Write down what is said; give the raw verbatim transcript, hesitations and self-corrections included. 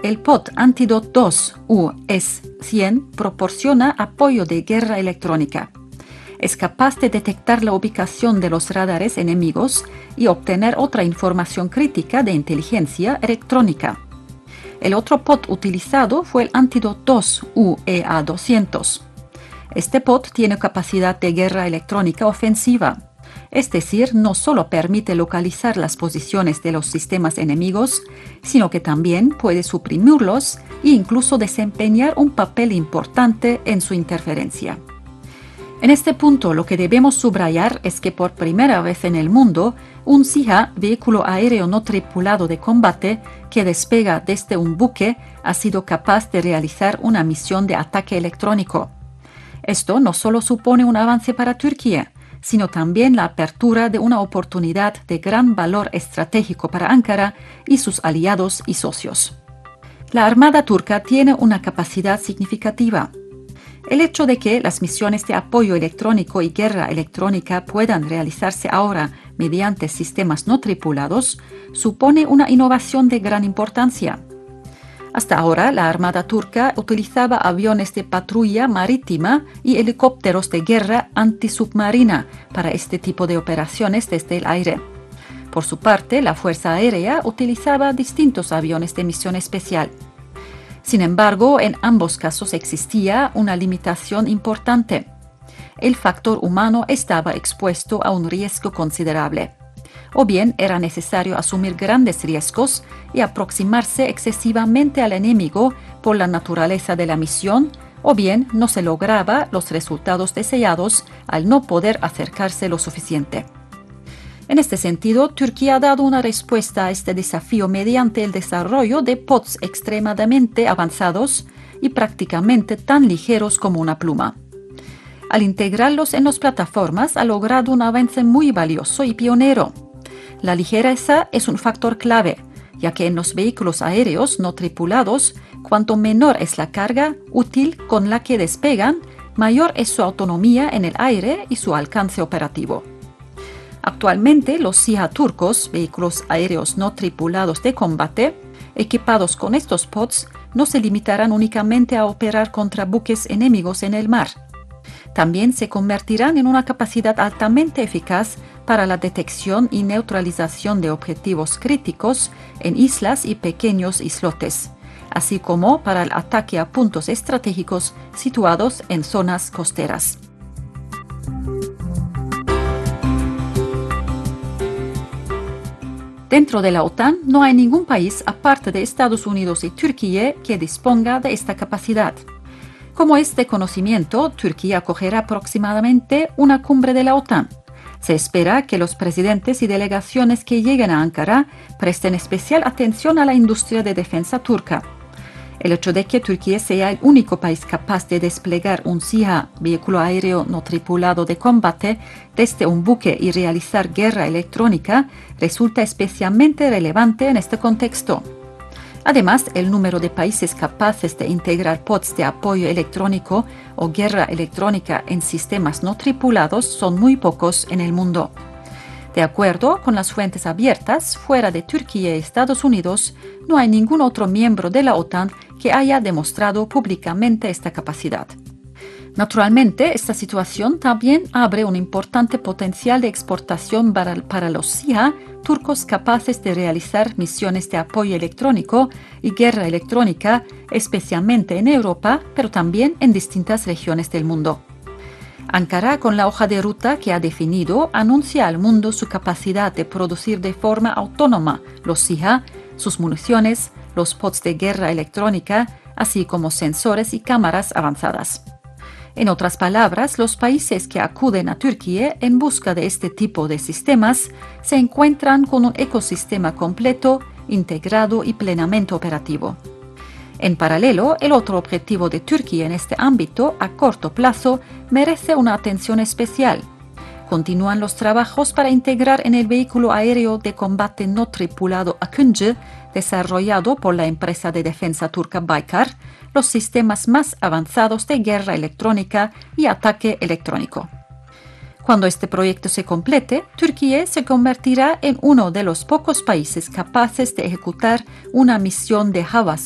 El pod Antidot dos u S cien proporciona apoyo de guerra electrónica. Es capaz de detectar la ubicación de los radares enemigos y obtener otra información crítica de inteligencia electrónica. El otro pod utilizado fue el Antidot dos u E A doscientos. Este pod tiene capacidad de guerra electrónica ofensiva, es decir, no solo permite localizar las posiciones de los sistemas enemigos, sino que también puede suprimirlos e incluso desempeñar un papel importante en su interferencia. En este punto, lo que debemos subrayar es que por primera vez en el mundo, un S I A, vehículo aéreo no tripulado de combate, que despega desde un buque, ha sido capaz de realizar una misión de ataque electrónico. Esto no solo supone un avance para Turquía, sino también la apertura de una oportunidad de gran valor estratégico para Ankara y sus aliados y socios. La Armada turca tiene una capacidad significativa. El hecho de que las misiones de apoyo electrónico y guerra electrónica puedan realizarse ahora mediante sistemas no tripulados supone una innovación de gran importancia. Hasta ahora, la Armada turca utilizaba aviones de patrulla marítima y helicópteros de guerra antisubmarina para este tipo de operaciones desde el aire. Por su parte, la Fuerza Aérea utilizaba distintos aviones de misión especial. Sin embargo, en ambos casos existía una limitación importante. El factor humano estaba expuesto a un riesgo considerable. O bien era necesario asumir grandes riesgos y aproximarse excesivamente al enemigo por la naturaleza de la misión, o bien no se lograba los resultados deseados al no poder acercarse lo suficiente. En este sentido, Turquía ha dado una respuesta a este desafío mediante el desarrollo de pods extremadamente avanzados y prácticamente tan ligeros como una pluma. Al integrarlos en las plataformas, ha logrado un avance muy valioso y pionero. La ligereza es un factor clave, ya que en los vehículos aéreos no tripulados, cuanto menor es la carga útil con la que despegan, mayor es su autonomía en el aire y su alcance operativo. Actualmente, los S I A turcos, vehículos aéreos no tripulados de combate, equipados con estos pods, no se limitarán únicamente a operar contra buques enemigos en el mar. También se convertirán en una capacidad altamente eficaz para la detección y neutralización de objetivos críticos en islas y pequeños islotes, así como para el ataque a puntos estratégicos situados en zonas costeras. Dentro de la OTAN no hay ningún país aparte de Estados Unidos y Turquía que disponga de esta capacidad. Como es de conocimiento, Turquía acogerá próximamente una cumbre de la OTAN. Se espera que los presidentes y delegaciones que lleguen a Ankara presten especial atención a la industria de defensa turca. El hecho de que Turquía sea el único país capaz de desplegar un S I A, vehículo aéreo no tripulado de combate, desde un buque y realizar guerra electrónica, resulta especialmente relevante en este contexto. Además, el número de países capaces de integrar pods de apoyo electrónico o guerra electrónica en sistemas no tripulados son muy pocos en el mundo. De acuerdo con las fuentes abiertas, fuera de Turquía y Estados Unidos, no hay ningún otro miembro de la OTAN que haya demostrado públicamente esta capacidad. Naturalmente, esta situación también abre un importante potencial de exportación para, para los S I A turcos capaces de realizar misiones de apoyo electrónico y guerra electrónica, especialmente en Europa, pero también en distintas regiones del mundo. Ankara, con la hoja de ruta que ha definido, anuncia al mundo su capacidad de producir de forma autónoma los S I A, sus municiones, los pods de guerra electrónica, así como sensores y cámaras avanzadas. En otras palabras, los países que acuden a Turquía en busca de este tipo de sistemas se encuentran con un ecosistema completo, integrado y plenamente operativo. En paralelo, el otro objetivo de Turquía en este ámbito, a corto plazo, merece una atención especial. Continúan los trabajos para integrar en el vehículo aéreo de combate no tripulado Akıncı, desarrollado por la empresa de defensa turca Baykar, los sistemas más avanzados de guerra electrónica y ataque electrónico. Cuando este proyecto se complete, Turquía se convertirá en uno de los pocos países capaces de ejecutar una misión de Hava